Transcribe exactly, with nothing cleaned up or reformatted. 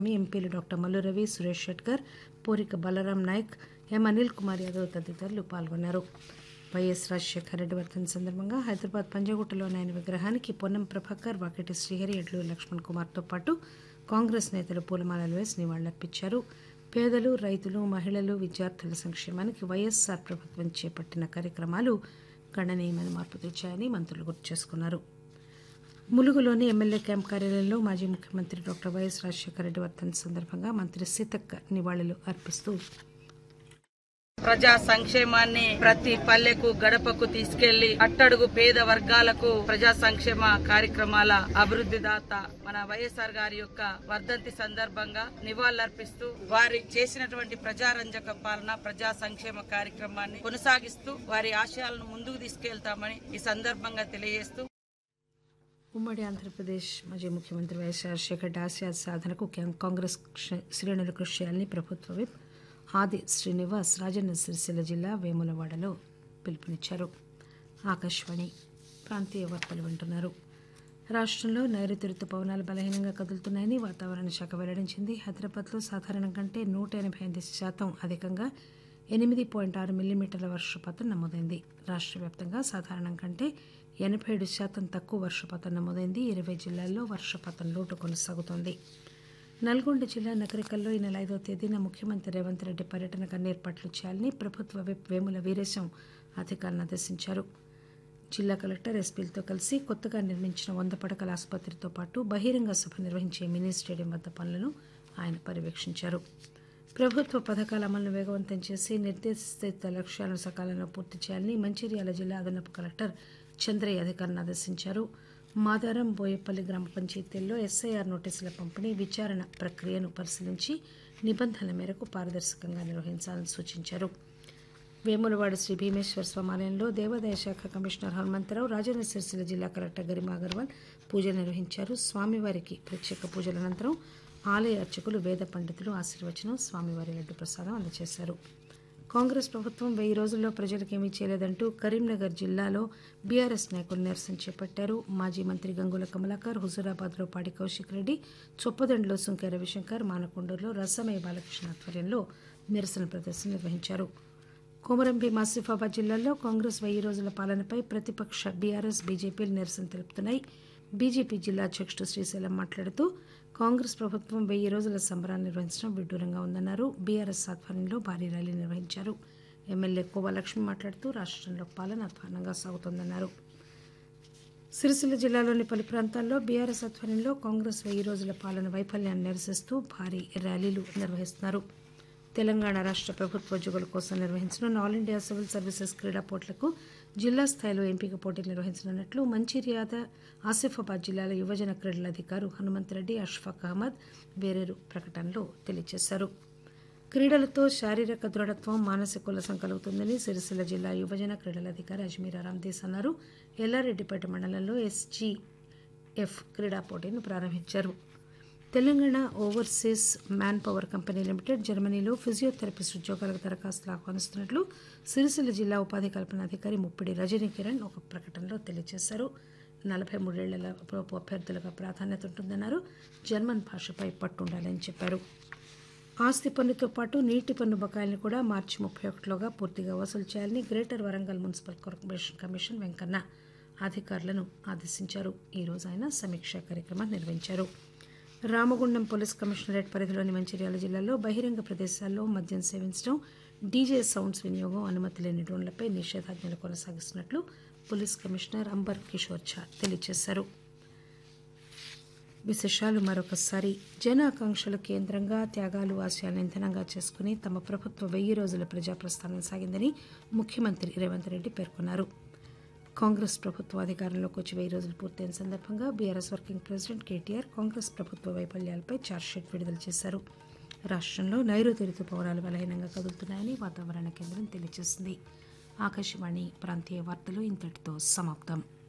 ఎంపీలు డాక్టర్ మల్లు రవి, సురేష్ షెట్కర్, పోరిక బలరాం నాయక్, ఎం అనిల్ కుమార్ యాదవ్ తదితరులు పాల్గొన్నారు. వైఎస్ రాజశేఖర రెడ్డి వర్ధంతి సందర్భంగా హైదరాబాద్ పంజాగుట్టలోని ఆయన విగ్రహానికి పొన్నం ప్రభాకర్, వాకిటి శ్రీహరి, ఎడ్లూరి లక్ష్మణ్ కుమార్తో పాటు కాంగ్రెస్ నేతలు పూలమాలలు వేసి నివాళులర్పించారు. పేదలు, రైతులు, మహిళలు, విద్యార్థుల సంక్షేమానికి వైఎస్ఆర్ ప్రభుత్వం చేపట్టిన కార్యక్రమాలు గణనీయమైన మార్పు తెచ్చాయని మంత్రులు గుర్తు చేసుకున్నారు. ములుగులోని ఎమ్మెల్యే క్యాంప్ కార్యాలయంలో మాజీ ముఖ్యమంత్రి డాక్టర్ వైఎస్ రాజశేఖర రెడ్డి వర్ధంతి సందర్భంగా మంత్రి సీతక్క నివాళులు అర్పిస్తూ ప్రజా సంక్షేమాన్ని ప్రతి పల్లెకు గడపకు తీసుకెళ్లి అట్టడుగు పేద వర్గాలకు ప్రజా సంక్షేమ కార్యక్రమాల అభివృద్ధి దాత మన వైఎస్ఆర్ గారి యొక్క వర్ధంతి సందర్భంగా నివాళులర్పిస్తూ వారి చేసినటువంటి ప్రజారంజక పాలన, ప్రజా సంక్షేమ కార్యక్రమాన్ని కొనసాగిస్తూ వారి ఆశయాలను ముందుకు తీసుకెళ్తామని ఈ సందర్భంగా తెలియజేస్తూ ఉమ్మడి ఆంధ్రప్రదేశ్ మాజీ ముఖ్యమంత్రి వైఎస్ రాజశేఖర రెడ్డి ఆశయాల సాధనకు కాంగ్రెస్ శ్రేణులు కృషి చేయాలని ప్రభుత్వ విప్ ఆది శ్రీనివాస్ రాజన్న సిరిసిల్ల జిల్లా వేములవాడలో పిలుపునిచ్చారు. ఆకాశవాణి ప్రాంతీయ వార్తలు వింటున్నారు. రాష్ట్రంలో నైరుతి రుతుపవనాలు బలహీనంగా కదులుతున్నాయని వాతావరణ శాఖ వెల్లడించింది. హైదరాబాద్లో సాధారణం కంటే నూట ఎనభై ఎనిమిది శాతం అధికంగా ఎనిమిది పాయింట్ ఆరు మిల్లీమీటర్ల వర్షపాతం నమోదైంది. రాష్ట్ర వ్యాప్తంగా సాధారణం కంటే ఎనభై ఏడు శాతం తక్కువ వర్షపాతం నమోదైంది. ఇరవై జిల్లాల్లో వర్షపాతం లోటు కొనసాగుతోంది. నల్గొండ జిల్లా నకరికల్లో ఈ నెల ఐదో తేదీన ముఖ్యమంత్రి రేవంత్ రెడ్డి పర్యటనకు అన్ని ఏర్పాట్లు చేయాలని ప్రభుత్వ విప్ వేముల వీరేశం అధికారులను ఆదేశించారు. జిల్లా కలెక్టర్ ఎస్పీలతో కలిసి కొత్తగా నిర్మించిన వంద పడకల ఆసుపత్రితో పాటు బహిరంగ సభ నిర్వహించే మినీ స్టేడియం వద్ద పనులను ఆయన పర్యవేక్షించారు. ప్రభుత్వ పథకాల అమలును వేగవంతం చేసి నిర్దేశిత లక్ష్యాలను సకాలంలో పూర్తి చేయాలని మంచిర్యాల జిల్లా అదనపు కలెక్టర్ చంద్రయ్య అధికారులను ఆదేశించారు. మాదారం, బోయపల్లి గ్రామ పంచాయతీల్లో ఎస్ఐఆర్ నోటీసుల పంపిణీ, విచారణ ప్రక్రియను పరిశీలించి నిబంధనల మేరకు పారదర్శకంగా నిర్వహించాలని సూచించారు. వేములవాడ శ్రీ భీమేశ్వర స్వామాలయంలో దేవాదాయ శాఖ కమిషనర్ హనుమంతరావు, రాజన్న సిరిసిల్ల జిల్లా కలెక్టర్ గరిమా అగర్వాల్ పూజలు నిర్వహించారు. స్వామివారికి ప్రత్యేక పూజల అనంతరం ఆలయ అర్చకులు, వేద పండితులు ఆశీర్వచనం, స్వామివారి లడ్డు ప్రసాదం అందజేశారు. కాంగ్రెస్ ప్రభుత్వం వెయ్యి రోజుల్లో ప్రజలకేమీ చేయలేదంటూ కరీంనగర్ జిల్లాలో బీఆర్ఎస్ నాయకులు నిరసన చేపట్టారు. మాజీ మంత్రి గంగుల కమలాకర్, హుజూరాబాద్లో పాడి కౌశిక్ రెడ్డి, చొప్పదండిలో సుంకె రవిశంకర్, మానకొండూరులో రసమయ్య బాలకృష్ణ ఆధ్వర్యంలో నిరసన ప్రదర్శన నిర్వహించారు. కొమరంభీం, ఆసిఫాబాద్ జిల్లాల్లో కాంగ్రెస్ వెయ్యి రోజుల పాలనపై ప్రతిపక్ష బీఆర్ఎస్, బీజేపీలు నిరసన తెలుపుతున్నాయి. బీజేపీ జిల్లా అధ్యక్షుడు శ్రీశైలం మాట్లాడుతూ కాంగ్రెస్ ప్రభుత్వం వెయ్యి రోజుల సంబరాలు నిర్వహించడం విడ్డూరంగా ఉందన్నారు. బీఆర్ఎస్ ఆధ్వర్యంలో భారీ ర్యాలీ నిర్వహించారు. ఎమ్మెల్యే కోవలక్ష్మి మాట్లాడుతూ రాష్ట్రంలో పాలన అధ్వానంగా సాగుతోందన్నారు. సిరిసిల్ల జిల్లాలోని పలు ప్రాంతాల్లో బీఆర్ఎస్ ఆధ్వర్యంలో కాంగ్రెస్ వెయ్యి రోజుల పాలన వైఫల్యాన్ని నిరసిస్తూ భారీ ర్యాలీలు నిర్వహిస్తున్నారు. తెలంగాణ రాష్ట్ర ప్రభుత్వ ఉద్యోగుల కోసం నిర్వహించనున్న ఆల్ ఇండియా సివిల్ సర్వీసెస్ క్రీడా పోటీలకు జిల్లా స్థాయిలో ఎంపిక పోటీలు నిర్వహించనున్నట్లు మంచిర్యాల, ఆసిఫాబాద్ జిల్లాల యువజన క్రీడల అధికారు హనుమంతరెడ్డి, అష్ఫాక్ అహ్మద్ వేరేరు ప్రకటనలో తెలియజేశారు. క్రీడలతో శారీరక దృఢత్వం, మానసిక ఉల్లాసం కలుగుతుందని సిరిసిల్ల జిల్లా యువజన క్రీడల అధికారి అజ్మీర్ అరాందేశ్ అన్నారు. ఎల్లారెడ్డిపేట మండలంలో ఎస్జీఎఫ్ క్రీడా పోటీని ప్రారంభించారు. Telangana overseas man power company limited జర్మనీలో ఫిజియోథెరపిస్ట్ ఉద్యోగాలకు దరఖాస్తులు ఆహ్వానిస్తున్నట్లు సిరిసిల్ల జిల్లా ఉపాధి కల్పన అధికారి ముప్పిడి రజనీ కిరణ్ ఒక ప్రకటనలో తెలియజేశారు. నలభై మూడేళ్లలోపు అభ్యర్థులకు ప్రాధాన్యత ఉంటుందన్నారు. జర్మన్ భాషపై పట్టుండాలని చెప్పారు. ఆస్తి పన్నుతో పాటు నీటి పన్ను బకాయిలను కూడా మార్చి ముప్పై ఒకటిలోగా పూర్తిగా వసూలు చేయాలని greater Warangal municipal corporation commission Venkanna అధికారులను ఆదేశించారు. ఈ రోజు ఆయన సమీక్షా కార్యక్రమాన్ని నిర్వహించారు. రామగుండం పోలీస్ కమిషనరేట్ పరిధిలోని మంచిర్యాల జిల్లాలో బహిరంగ ప్రదేశాల్లో మద్యం సేవించడం, డీజే సౌండ్స్ వినియోగం, అనుమతి లేని డ్రోన్లపై నిషేధాజ్ఞలు కొనసాగిస్తున్నట్లు పోలీస్ కమిషనర్ అంబర్ కిషోర్ ఝా తెలియజేశారు. విశేషాలు మరొకసారి. జన ఆకాంక్షల కేంద్రంగా త్యాగాలు, ఆశయాలను ఇంధనంగా చేసుకుని తమ ప్రభుత్వ వెయ్యి రోజుల ప్రజాప్రస్థానం సాగిందని ముఖ్యమంత్రి రేవంత్ రెడ్డి పేర్కొన్నారు. కాంగ్రెస్ ప్రభుత్వ అధికారంలోకి వచ్చి వెయ్యి రోజులు పూర్తయిన సందర్భంగా BRS working president KTR Congress ప్రభుత్వ వైఫల్యాలపై ఛార్జ్షీట్ విడుదల చేశారు. రాష్ట్రంలో నైరుతి రుతుపవనాలు బలహీనంగా కదులుతున్నాయని వాతావరణ కేంద్రం తెలియజేసింది. ఆకాశవాణి ప్రాంతీయ వార్తలు ఇంతటితో సమాప్తం.